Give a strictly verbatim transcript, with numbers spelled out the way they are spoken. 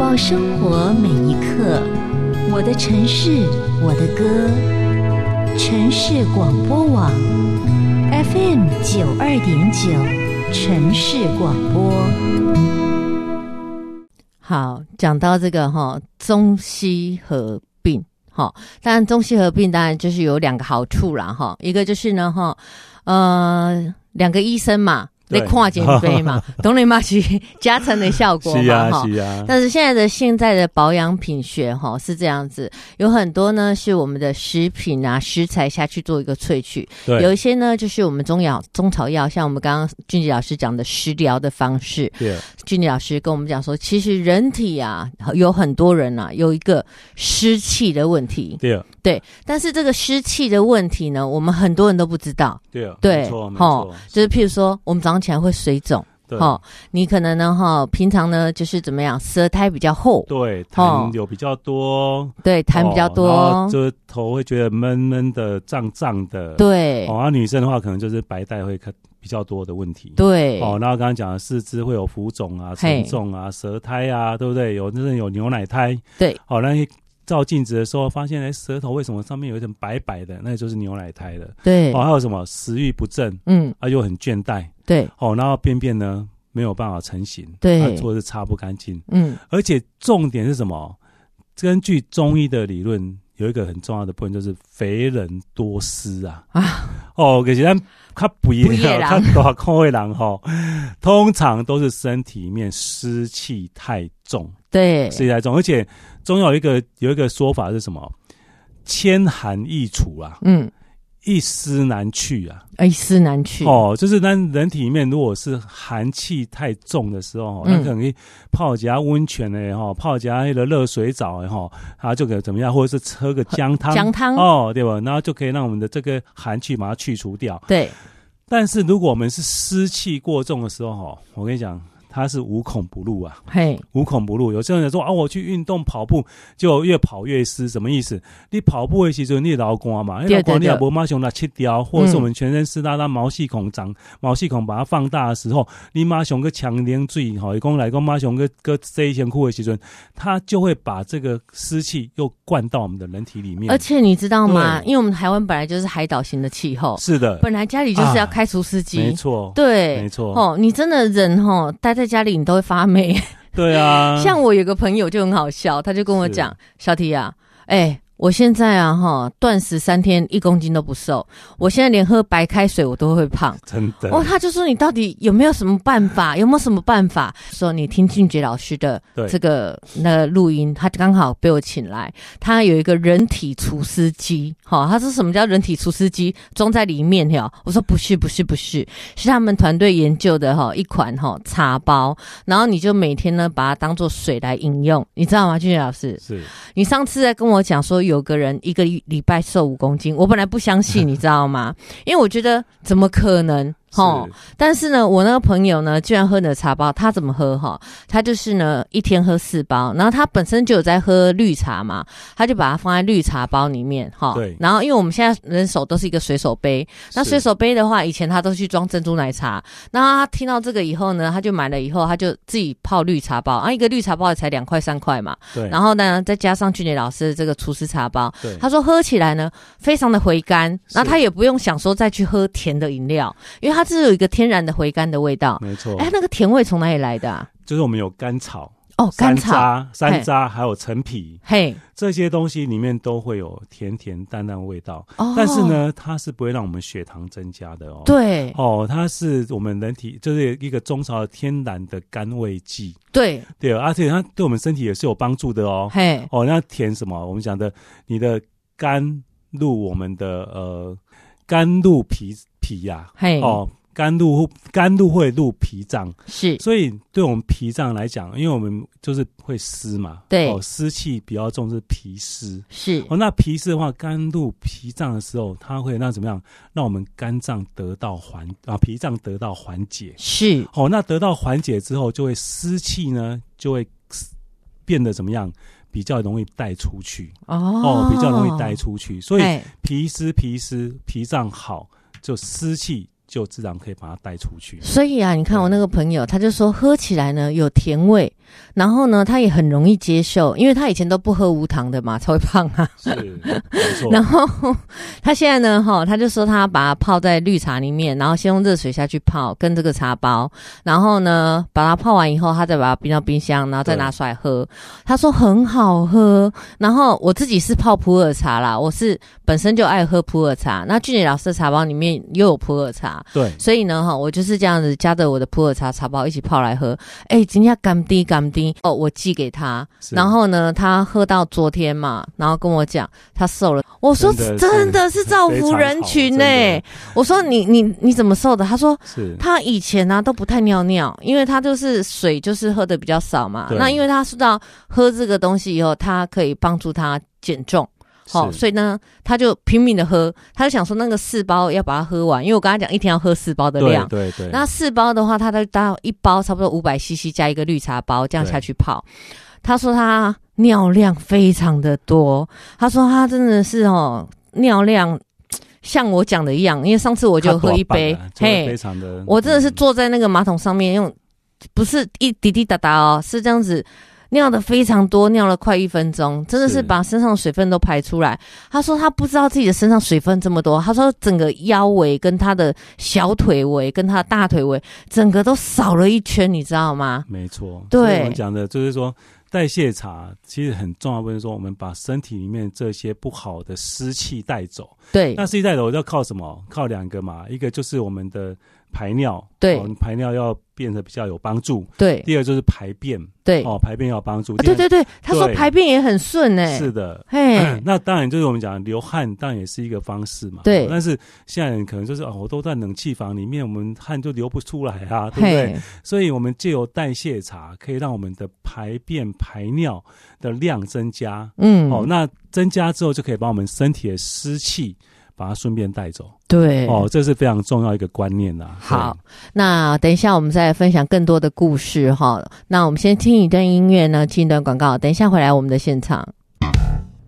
到生活每一刻，我的城市，我的歌。城市广播网 F M 九二点九，城市广播。 好，讲到这个哈，中西合并哈，当然中西合并当然就是有两个好处啦哈，一个就是呢哈，呃，两个医生嘛。在看减肥嘛，懂你嘛？是加成的效果嘛？ 是啊，是啊。 但是现在的现在的保养品学哈是这样子，有很多呢是我们的食品啊食材下去做一个萃取， 对， 有一些呢就是我们中药中草药，像我们刚刚俊杰老师讲的食疗的方式。 对， 俊杰老师跟我们讲说，其实人体啊有很多人啊有一个湿气的问题。 对， 对，但是这个湿气的问题呢，我们很多人都不知道。 对， 对， 没错，没错， 就是譬如说，我们早上起来会水肿， 哦， 你可能呢，哈，平常呢就是怎么样，舌苔比较厚， 对，痰有比较多， 对，痰比较多， 哦，就头会觉得闷闷的、胀胀的， 对， 哦，啊，女生的话可能就是白带会比较多的问题， 对， 哦，然后刚刚讲的四肢会有浮肿啊、沉重啊、舌苔啊，对不对？有真的有牛奶苔， 对， 好，那照镜子的时候发现，哎，舌头为什么上面有一点白白的？那就是牛奶苔的。 对， 哦，还有什么食欲不振， 嗯， 啊，又很倦怠， 对， 哦，然后便便呢没有办法成型， 对， 啊，或者是擦不干净， 嗯，而且重点是什么？根据中医的理论，有一个很重要的部分就是肥人多湿啊啊！哦，可是咱较肥的、较大块的人哈，通常都是身体里面湿气太重， 对， 湿气太重，而且中药有一个有一个说法是什么？千寒易除啊，嗯。一湿难去啊， 一湿难去哦，就是那人体里面如果是寒气太重的时候，那、嗯、可能泡加温泉的哈，泡加那个热水澡的哈，它就可以怎么样，或者是喝个姜汤， 姜汤哦，对吧？然后就可以让我们的这个寒气把它去除掉。 对， 但是如果我们是湿气过重的时候哈，我跟你讲。它是无孔不入啊，嘿，无孔不入。有些人说啊，我去运动跑步，就越跑越湿，什么意思？你跑步的时候你流汗嘛，流汗你也不马上来切掉，或者是我们全身湿哒哒，毛细孔长，毛细孔把它放大的时候，你马上个强凉水，哈，一讲来讲马上个个洗身躯的时候，它就会把这个湿气又灌到我们的人体里面。 而且你知道吗？因为我们台湾本来就是海岛型的气候， 是的， 本来家里就是要开除湿机， 啊、没错， 对， 没错。 哦，你真的人哈待在家里你都会发霉。 对啊， 像我有个朋友就很好笑，他就跟我讲，小提啊，哎、欸。我现在啊哈，断食三天一公斤都不瘦，我现在连喝白开水我都会胖， 真的。 哦，他就说你到底有没有什么办法？有没有什么办法？说你听俊杰老师的这个那个录音，他刚好被我请来，他有一个人体除湿机，哈，他说什么叫人体除湿机？装在里面哈，我说不是不是不是，是他们团队研究的哈一款哈茶包，然后你就每天呢把它当做水来饮用，你知道吗？俊杰老师， 是你上次在跟我讲说。有个人一个礼拜瘦五公斤，我本来不相信，你知道吗？因为我觉得怎么可能？齁，但是呢，我那个朋友呢，居然喝你的茶包，他怎么喝哈？他就是呢，一天喝四包，然后他本身就有在喝绿茶嘛，他就把它放在绿茶包里面哈。对。然后因为我们现在人手都是一个水手杯，那水手杯的话，以前他都去装珍珠奶茶。然后他听到这个以后呢，他就买了以后，他就自己泡绿茶包啊，一个绿茶包才两块三块嘛。对。然后呢，再加上俊杰老师的这个厨师茶包，对，他说喝起来呢，非常的回甘，然后他也不用想说再去喝甜的饮料，因为他。它是有一个天然的回甘的味道， 没错。 哎，那个甜味从哪里来的啊？ 就是我们有甘草哦，甘草、 山楂，还有陈皮， 嘿， 这些东西里面都会有甜甜淡淡的味道。哦，但是呢，它是不会让我们血糖增加的哦。 对， 哦，它是我们人体就是一个中草的天然的甘味剂。 对对，而且它对我们身体也是有帮助的哦。嘿，哦，那甜什么？我们讲的，你的甘入我们的呃甘入脾。脾呀、啊，哦，甘露甘露会入脾脏，是，所以对我们脾脏来讲，因为我们就是会湿嘛，对，哦，湿气比较重是脾湿，是，哦，那脾湿的话，甘入脾脏的时候，它会让怎么样？让我们肝脏得到缓啊，脾脏得到缓解，是，哦，那得到缓解之后，就会湿气呢就会变得怎么样？比较容易带出去，哦，哦，比较容易带出去，所以脾湿脾湿脾脏好。就湿气就自然可以把它带出去。 所以啊，你看我那个朋友，他就说喝起来呢有甜味， 然后呢，他也很容易接受，因为他以前都不喝无糖的嘛，才会胖啊。 是，没错。 然后他现在呢，哈，他就说他把它泡在绿茶里面，然后先用热水下去泡，跟这个茶包，然后呢，把它泡完以后，他再把它冰到冰箱，然后再拿出来喝。他说很好喝。然后我自己是泡普洱茶啦，我是本身就爱喝普洱茶。那俊杰老师的茶包里面又有普洱茶， 对， 所以呢，哈，我就是这样子加着我的普洱茶茶包一起泡来喝。哎，今天甘滴甘滴哦，我寄给他，然后呢，他喝到昨天嘛，然后跟我讲他瘦了。我说真的 是, 真的是造福人群呢、欸。我说你你你怎么瘦的？他说是他以前啊都不太尿尿，因为他就是水就是喝的比较少嘛。那因为他知道喝这个东西以后，他可以帮助他减重。好、哦，所以呢，他就拼命的喝，他就想说那个四包要把它喝完，因为我跟他讲一天要喝四包的量， 对对对。 那四包的话，他都到一包差不多五百 C C 加一个绿茶包，这样下去泡。他说他尿量非常的多，他说他真的是哦尿量像我讲的一样，因为上次我就喝一杯， 嘿，非常的， 我真的是坐在那个马桶上面用，不是一滴滴答答哦，是这样子。尿的非常多，尿了快一分钟，真的是把身上的水分都排出来。他说他不知道自己的身上水分这么多，他说整个腰围跟他的小腿围跟他的大腿围整个都少了一圈，你知道吗？ 没错， 对， 我们讲的就是说代谢茶其实很重要，不是说我们把身体里面这些不好的湿气带走。 对， 那湿气带走要靠什么？靠两个嘛，一个就是我们的排尿， 对， 哦、排尿要变得比较有帮助。 对， 第二就是排便， 对， 哦，排便要有帮助、 啊。对对对，他说排便也很顺诶、欸。 是的， 嘿、 嗯，那当然就是我们讲流汗，当然也是一个方式嘛。 对， 但是现在人可能就是哦，我都在冷气房里面，我们汗就流不出来啊，对不对？所以我们借由代谢茶，可以让我们的排便排尿的量增加。嗯，哦，那增加之后就可以把我们身体的湿气把它顺便带走。 对， 哦，这是非常重要一个观念啦。 好，那等一下我们再来分享更多的故事哈。那我们先听一段音乐呢，听一段广告，等一下回来我们的现场。